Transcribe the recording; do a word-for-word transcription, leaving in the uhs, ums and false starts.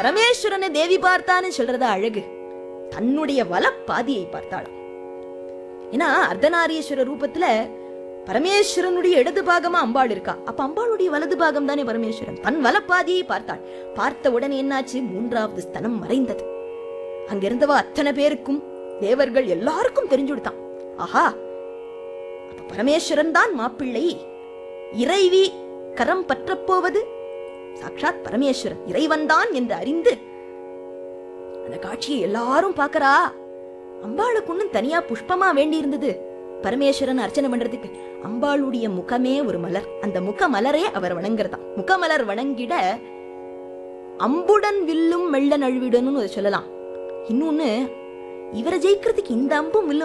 பரமேஸ்வரனை தேவி பார்த்தான்னு சொல்றத அழகு. தன்னுடைய வலப்பாதியை பார்த்தாளாம். ஏன்னா அர்த்தநாரீஸ்வர ரூபத்துல பரமேஸ்வரனுடைய இடது பாகமா அம்பாள் இருக்கா. அப்ப அம்பாளுடைய வலது பாகம் தானே பரமேஸ்வரன். தன் வலப்பாதியை பார்த்தாள். பார்த்த உடனே என்னாச்சு? மூன்றாவது ஸ்தனம் மறைந்தது. அங்கிருந்தவா அத்தனை பேருக்கும், தேவர்கள் எல்லாருக்கும் தெரிஞ்சுடுத்தான். ஆஹா, அப்ப பரமேஸ்வரன் தான் மாப்பிள்ளை. இறைவி கரம் பற்றப்போவது சாட்சாத் பரமேஸ்வரன், இறைவன் தான் என்று அறிந்து அந்த காட்சியை எல்லாரும் பாக்கறா. அம்பாளுக்கு ஒன்னும் தனியா புஷ்பமா வேண்டி இருந்தது பரமேஸ்வரன் அர்ச்சனை பண்றதுக்கு. அம்பாளுடைய முகமே ஒரு மலர். அந்த முக மலரே அவர் வணங்குறதாம். முகமலர் வணங்கிட அம்புடன் வில்லும் மெல்ல நழுவிடணும்னு சொல்லலாம். இன்னொன்னு, இவரை ஜெயிக்கிறதுக்கு இந்த அம்பும் வில்லும்